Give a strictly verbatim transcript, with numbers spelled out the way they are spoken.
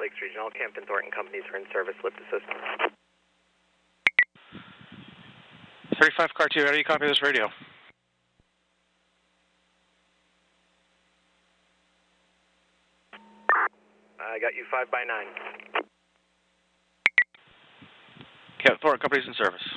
Lakes Regional, Camp and Thornton companies are in service. Lift assist. thirty-five Car two, how do you copy this radio? I got you five by nine. Camp Thornton companies in service.